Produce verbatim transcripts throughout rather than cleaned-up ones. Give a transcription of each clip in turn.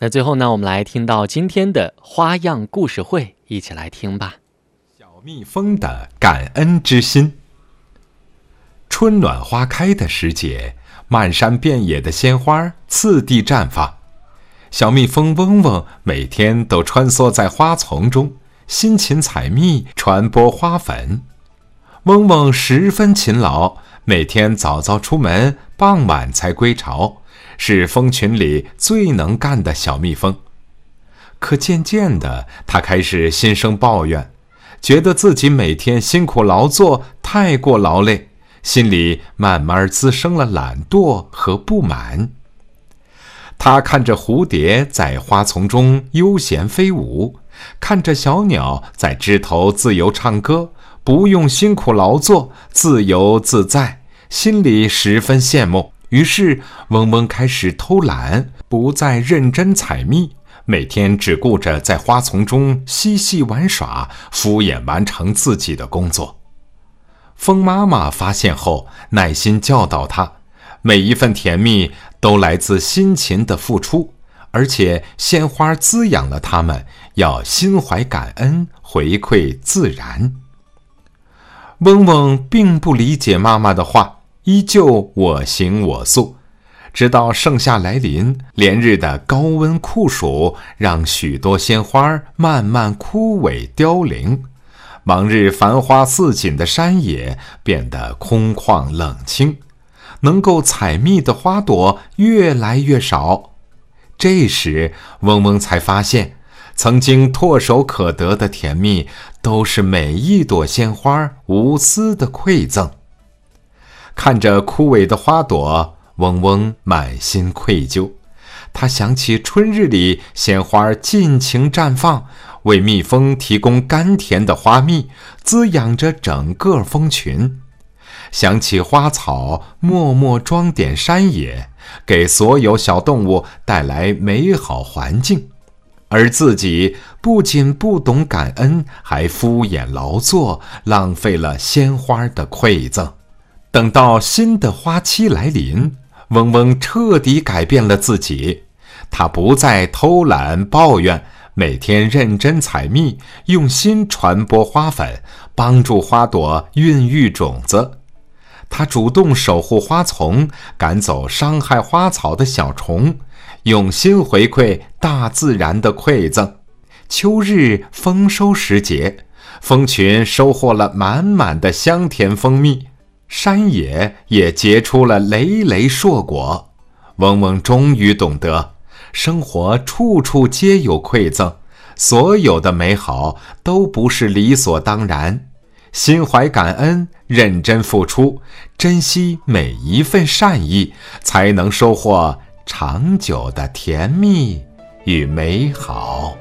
那最后呢，我们来听到今天的花样故事会，一起来听吧。 小蜜蜂的感恩之心。春暖花开的时节，漫山遍野的鲜花次第绽放。小蜜蜂嗡嗡每天都穿梭在花丛中，辛勤采蜜，传播花粉。嗡嗡十分勤劳，每天早早出门，傍晚才归巢，是蜂群里最能干的小蜜蜂。可渐渐的，他开始心生抱怨，觉得自己每天辛苦劳作太过劳累，心里慢慢滋生了懒惰和不满。他看着蝴蝶在花丛中悠闲飞舞，看着小鸟在枝头自由唱歌，不用辛苦劳作，自由自在，心里十分羡慕。于是嗡嗡开始偷懒，不再认真采蜜，每天只顾着在花丛中嬉戏玩耍，敷衍完成自己的工作。蜂妈妈发现后，耐心教导他，每一份甜蜜都来自辛勤的付出，而且鲜花滋养了它们，要心怀感恩，回馈自然。嗡嗡并不理解妈妈的话，依旧我行我素。直到盛夏来临，连日的高温酷暑让许多鲜花慢慢枯萎凋零，往日繁花似锦的山野变得空旷冷清，能够采蜜的花朵越来越少。这时嗡嗡才发现，曾经唾手可得的甜蜜，都是每一朵鲜花无私的馈赠。看着枯萎的花朵，嗡嗡满心愧疚。他想起春日里鲜花尽情绽放，为蜜蜂提供甘甜的花蜜，滋养着整个蜂群。想起花草默默装点山野，给所有小动物带来美好环境，而自己不仅不懂感恩，还敷衍劳作，浪费了鲜花的馈赠。等到新的花期来临，嗡嗡彻底改变了自己。他不再偷懒抱怨，每天认真采蜜，用心传播花粉，帮助花朵孕育种子。他主动守护花丛，赶走伤害花草的小虫，用心回馈大自然的馈赠。秋日丰收时节，蜂群收获了满满的香甜蜂蜜，山野也结出了累累硕果。嗡嗡终于懂得，生活处处皆有馈赠，所有的美好都不是理所当然。心怀感恩，认真付出，珍惜每一份善意，才能收获长久的甜蜜与美好。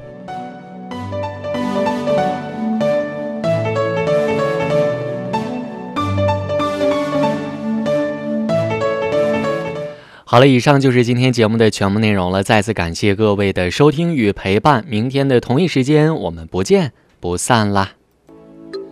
好了，以上就是今天节目的全部内容了。再次感谢各位的收听与陪伴，明天的同一时间我们不见不散啦。